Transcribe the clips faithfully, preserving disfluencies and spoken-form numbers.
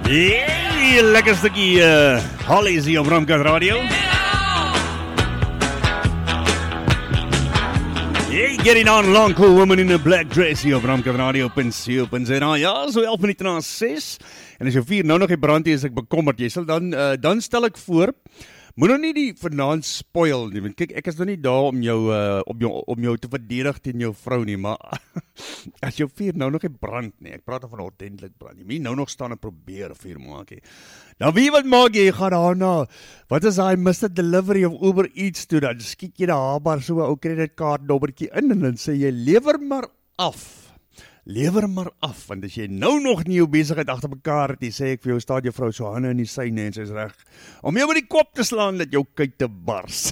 Hey, lekker stukkie uh, Hollies hier op Ramkat Radio. Hey, getting on long cool woman in a black dress hier op Ramkat Radio. Ja, so elf minute na ses. En as jou vier nou nog die brand is ek bekommerd, jy sal dan, uh, dan stel ek voor, moet nou nie die vanaand spoil nie, want kyk, ek is nou nie daar om jou, uh, om jou, om jou te verdedig teen jou vrou nie, maar as jou vier nou nog die brand nie, ek praat van ordentlik brand nie, moet nou nog staan en probeer vier maak nie. Nou wie wat maak jy, jy gaan daarna, wat is hy, mister Delivery of Uber Eats toe, dan skiet jy daar maar so 'n ou kredietkaart nommertjie in, en dan sê jy, lewer maar af. Lewer maar af, want as jy nou nog nie jou besigheid agter mekaar het, die sê ek vir jou, staat jou vrou so hande in die syne en sy is reg, om jou met die kop te slaan, dat jou kuit te bars.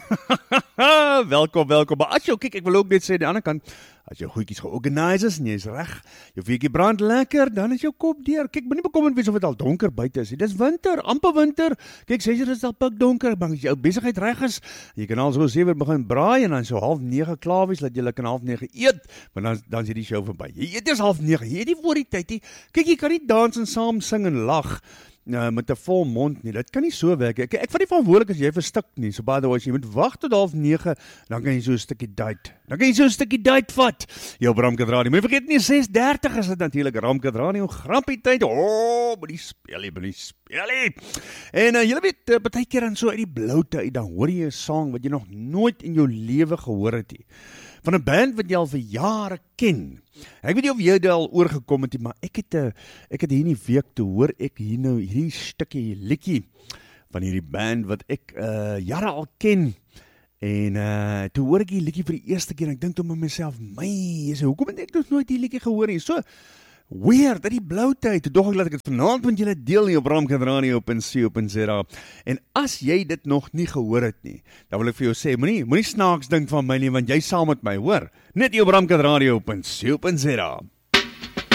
welkom, welkom, maar as jou, kyk, ek wil ook net sê, die ander kant, as jou goedjies georganiseer is, en jy is reg, jou veekie brand lekker, dan is jou kop deur, kyk, maar nie bekommerd wees of het al donker buiten is, dit is winter, amper winter, kyk, sê jy, dit is al pik donker, maar as jou besigheid reg is, jy kan al so sewe begin braai, en dan so half nege klaar wees, dat jy kan half nege eet, maar dan, dan is die show verby, jy eet is half nege, jy eet die voor die tyd, die, kyk, jy kan nie dans en saam sing en lag, Uh, met 'n vol mond nie, dit kan nie so werk, ek, ek vat nie verantwoordelik as jy verstik nie, so by the way, jy moet wag tot half nege, dan kan jy so 'n stukkie date, dan kan jy so 'n stukkie date vat, jou Ramkat Radio, moet jy vergeet nie, ses dertig is dit natuurlik, Ramkat Radio, grappie tyd, oh, by die spelie, by die spelie, en uh, jy weet, uh, baie keer dan so uit die bloute uit, dan hoor jy 'n song, wat jy nog nooit in jou lewe gehoor het nie, van 'n band wat jy al vir jare ken. Ek weet nie of jy dit al oorgekom het, maar ek het, uh, ek het hier in die week, toe hoor ek hier nou hierdie stukkie liedjie van hierdie band wat ek uh, jare al ken, en uh, toe hoor ek die liedjie vir die eerste keer, en ek dink toe met myself, my, hoekom het ek nog nooit die liedjie gehoor nie, so weird, uit die blou tyd, toe dog ek laat ek het vanaand met julle deel nie op Ramkat Radio op en C op en Z, en as jy dit nog nie gehoor het nie, dan wil ek vir jou sê, moenie, moenie snaaks dink van my nie, want jy saam met my, hoor, net hier op Ramkat Radio op en C op en Z.